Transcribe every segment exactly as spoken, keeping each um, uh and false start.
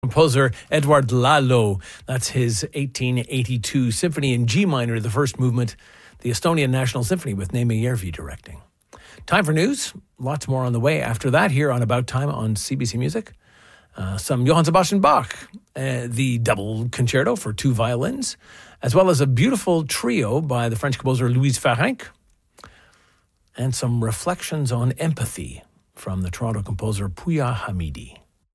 Composer Edouard Lalo. That's his eighteen eighty-two Symphony in G minor, the first movement, the Estonian National Symphony with Neeme Järvi directing. Time for news. Lots more on the way after that here on About Time on C B C Music. Uh, some Johann Sebastian Bach, uh, the double concerto for two violins, as well as a beautiful trio by the French composer Louise Farenc, and some reflections on empathy from the Toronto composer Pouya Hamidi.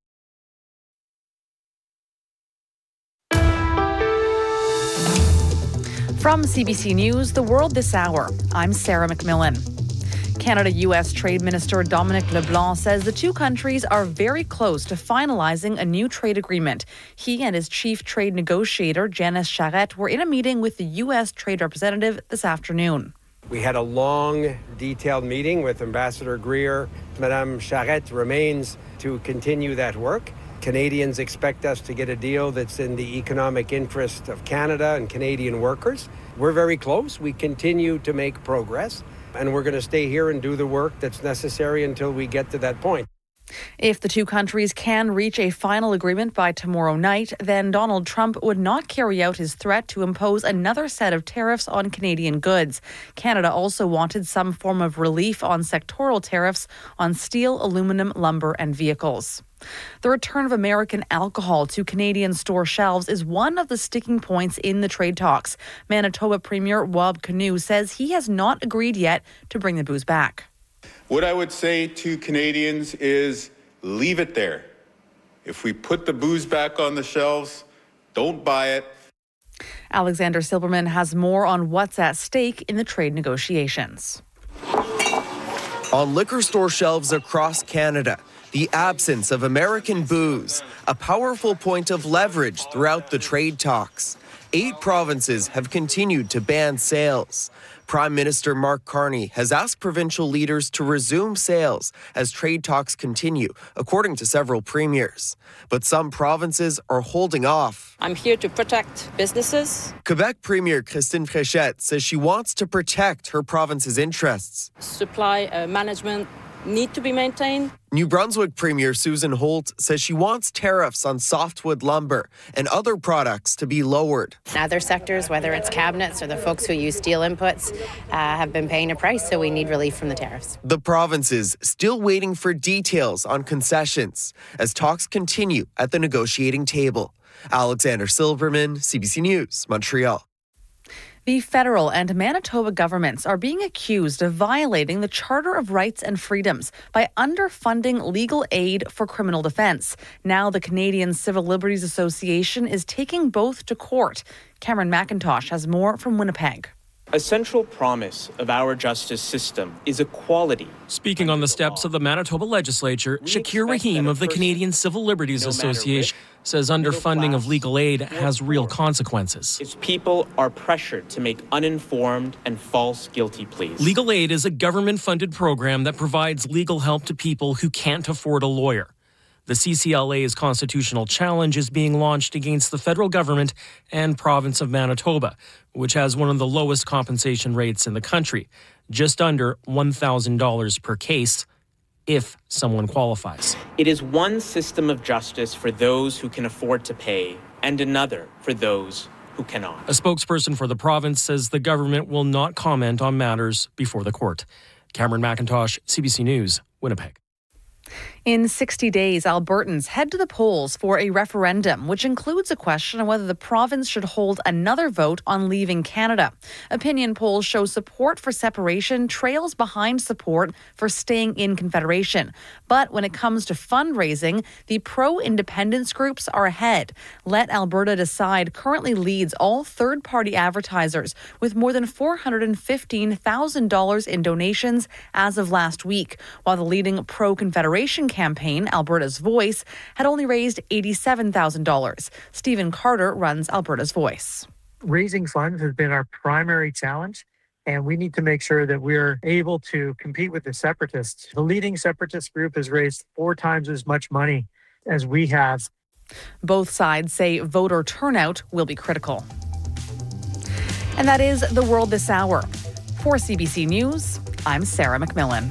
From C B C News, The World This Hour, I'm Sarah McMillan. Canada-U S Trade Minister Dominic LeBlanc says the two countries are very close to finalizing a new trade agreement. He and his chief trade negotiator, Janice Charette, were in a meeting with the U S trade representative this afternoon. We had a long, detailed meeting with Ambassador Greer. Madame Charette remains to continue that work. Canadians expect us to get a deal that's in the economic interest of Canada and Canadian workers. We're very close. We continue to make progress, and we're going to stay here and do the work that's necessary until we get to that point. If the two countries can reach a final agreement by tomorrow night, then Donald Trump would not carry out his threat to impose another set of tariffs on Canadian goods. Canada also wanted some form of relief on sectoral tariffs on steel, aluminum, lumber, and vehicles. The return of American alcohol to Canadian store shelves is one of the sticking points in the trade talks. Manitoba Premier Wab Kinew says he has not agreed yet to bring the booze back. What I would say to Canadians is leave it there. If we put the booze back on the shelves, don't buy it. Alexander Silberman has more on what's at stake in the trade negotiations. On liquor store shelves across Canada, the absence of American booze, a powerful point of leverage throughout the trade talks. Eight provinces have continued to ban sales. Prime Minister Mark Carney has asked provincial leaders to resume sales as trade talks continue, according to several premiers. But some provinces are holding off. I'm here to protect businesses. Quebec Premier Christine Fréchette says she wants to protect her province's interests. Supply uh, management need to be maintained. New Brunswick Premier Susan Holt says she wants tariffs on softwood lumber and other products to be lowered. Other sectors, whether it's cabinets or the folks who use steel inputs, uh, have been paying a price, so we need relief from the tariffs. The provinces still waiting for details on concessions as talks continue at the negotiating table. Alexander Silberman, C B C News, Montreal. The federal and Manitoba governments are being accused of violating the Charter of Rights and Freedoms by underfunding legal aid for criminal defense. Now the Canadian Civil Liberties Association is taking both to court. Cameron McIntosh has more from Winnipeg. A central promise of our justice system is equality. Speaking on the steps of the Manitoba legislature, Shakir Rahim of the Canadian Civil Liberties Association says underfunding of legal aid has real consequences. Its people are pressured to make uninformed and false guilty pleas. Legal aid is a government-funded program that provides legal help to people who can't afford a lawyer. The C C L A's constitutional challenge is being launched against the federal government and province of Manitoba, which has one of the lowest compensation rates in the country, just under one thousand dollars per case, if someone qualifies. It is one system of justice for those who can afford to pay, and another for those who cannot. A spokesperson for the province says the government will not comment on matters before the court. Cameron McIntosh, C B C News, Winnipeg. In sixty days, Albertans head to the polls for a referendum, which includes a question on whether the province should hold another vote on leaving Canada. Opinion polls show support for separation trails behind support for staying in Confederation. But when it comes to fundraising, the pro-independence groups are ahead. Let Alberta Decide currently leads all third-party advertisers with more than four hundred fifteen thousand dollars in donations as of last week, while the leading pro-Confederation campaign, Alberta's Voice, had only raised eighty-seven thousand dollars. Stephen Carter runs Alberta's Voice. Raising funds has been our primary challenge, and we need to make sure that we're able to compete with the separatists. The leading separatist group has raised four times as much money as we have. Both sides say voter turnout will be critical. And that is The World This Hour. For C B C News, I'm Sarah McMillan.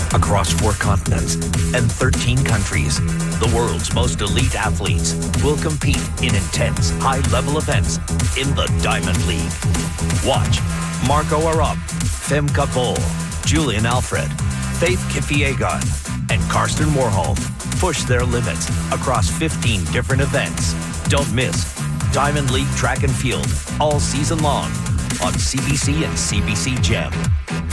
across four continents and thirteen countries. The world's most elite athletes will compete in intense, high-level events in the Diamond League. Watch Marco Arop, Femke Bol, Julian Alfred, Faith Kipyegon, and Karsten Warholm push their limits across fifteen different events. Don't miss Diamond League Track and Field all season long on C B C and C B C Gem.